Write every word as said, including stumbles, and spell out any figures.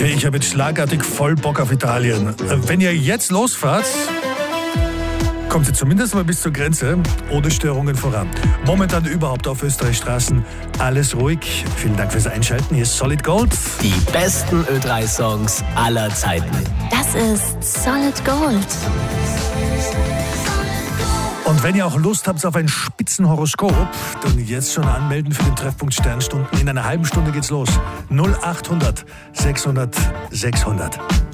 Okay, ich habe jetzt schlagartig voll Bock auf Italien. Wenn ihr jetzt losfahrt, kommt ihr zumindest mal bis zur Grenze ohne Störungen voran. Momentan überhaupt auf Österreichs Straßen alles ruhig. Vielen Dank fürs Einschalten. Hier ist Solid Gold. Die besten Ö drei Songs aller Zeiten. Das ist Solid Gold. Und wenn ihr auch Lust habt auf ein Spitzenhoroskop, dann jetzt schon anmelden für den Treffpunkt Sternstunden. In einer halben Stunde geht's los. null acht hundert sechshundert sechshundert.